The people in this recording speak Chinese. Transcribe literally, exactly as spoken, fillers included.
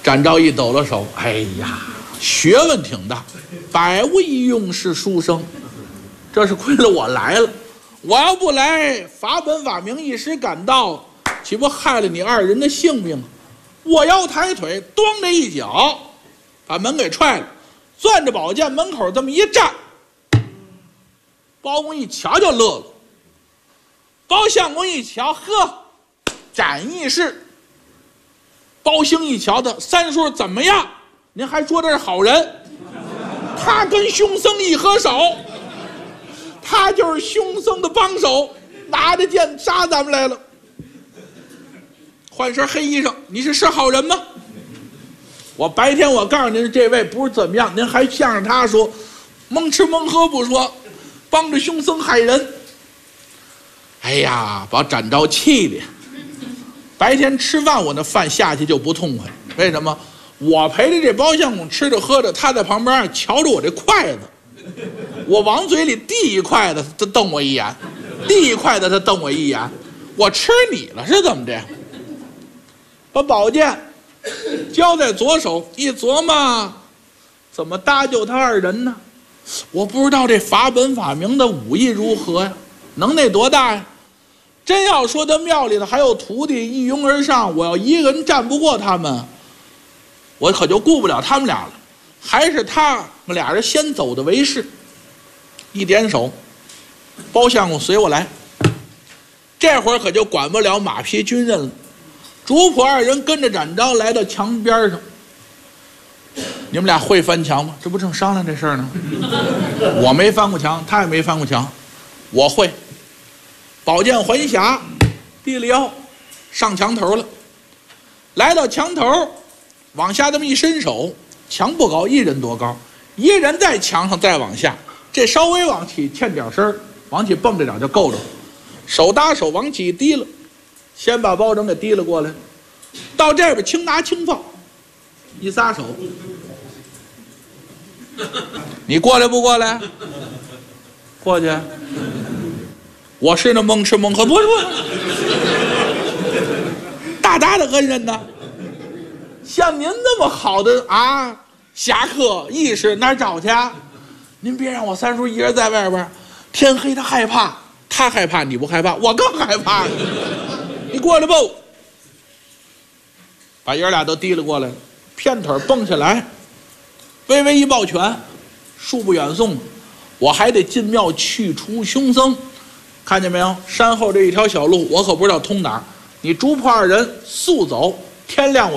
展昭一抖了手，哎呀，学问挺大，百无一用是书生。这是亏了我来了，我要不来，法本法明一时赶到，岂不害了你二人的性命？我腰抬腿，咣的一脚，把门给踹了，攥着宝剑门口这么一站，包公一瞧就乐了。包相公一瞧，呵，展义士。包兴一瞧他，三叔怎么样？您还说这是好人？他跟凶僧一合手，他就是凶僧的帮手，拿着剑杀咱们来了。换身黑衣裳，你是是好人吗？我白天我告诉您，这位不是怎么样，您还向着他说，蒙吃蒙喝不说，帮着凶僧害人。哎呀，把展昭气的。白天吃饭，我那饭下去就不痛快。为什么？我陪着这包相公吃着喝着，他在旁边瞧着我这筷子，我往嘴里递一筷子，他瞪我一眼；递一筷子，他瞪我一眼。我吃你了是怎么着？把宝剑交在左手，一琢磨，怎么搭救他二人呢？我不知道这法本法明的武艺如何呀，能耐多大呀？真要说他庙里头还有徒弟一拥而上，我要一个人战不过他们，我可就顾不了他们俩了。还是他们俩人先走的为是。一点手，包相公随我来。这会儿可就管不了马匹军刃了。主仆二人跟着展昭来到墙边上。你们俩会翻墙吗？这不正商量这事儿呢。我没翻过墙，他也没翻过墙，我会。宝剑还匣，低了腰，上墙头了。来到墙头，往下这么一伸手，墙不高，一人多高，一人在墙上再往下，这稍微往起欠点身，往起蹦着点就够了。手搭手往起提了，先把包拯给提了过来，到这边轻拿轻放，一撒手，你过来不过来？过去。我是那蒙吃蒙喝，不是不是，大大的恩人呢。像您那么好的啊侠客义士哪儿找去啊？您别让我三叔一人在外边，天黑他害怕，他害怕你不害怕，我更害怕。你过来吧，把爷俩都提了过来，片腿蹦下来，微微一抱拳，恕不远送，我还得进庙去除凶僧。看见没有？山后这一条小路，我可不知道通哪儿。你主仆二人速走，天亮我